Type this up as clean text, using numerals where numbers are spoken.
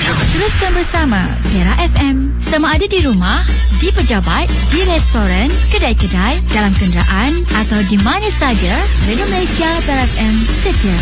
Teruskan bersama Era FM. Sama ada di rumah, di pejabat, di restoran, kedai-kedai, dalam kenderaan atau di mana saja, Radio Malaysia Era FM setia